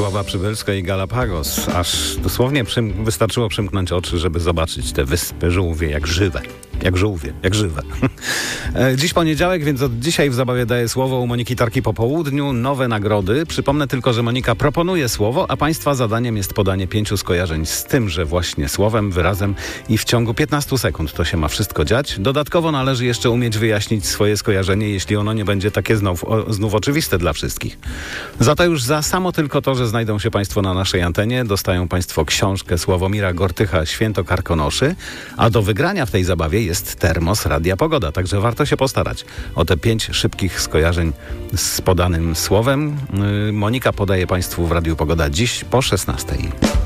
Wisława Przybylska i Galapagos. Aż dosłownie wystarczyło przymknąć oczy, żeby zobaczyć te wyspy żółwie jak żywe. Jak żółwie, jak żywe. Dziś poniedziałek, więc od dzisiaj w Zabawie daję słowo u Moniki Tarki po południu. Nowe nagrody. Przypomnę tylko, że Monika proponuje słowo, a Państwa zadaniem jest podanie 5 skojarzeń z tymże właśnie słowem, wyrazem i w ciągu 15 sekund to się ma wszystko dziać. Dodatkowo należy jeszcze umieć wyjaśnić swoje skojarzenie, jeśli ono nie będzie takie znów oczywiste dla wszystkich. Za to już za samo tylko to, że znajdą się Państwo na naszej antenie, dostają Państwo książkę Sławomira Gortycha Święto Karkonoszy, a do wygrania w tej zabawie jest termos Radia Pogoda, także warto się postarać o te 5 szybkich skojarzeń z podanym słowem. Monika podaje Państwu w Radiu Pogoda dziś po 16:00.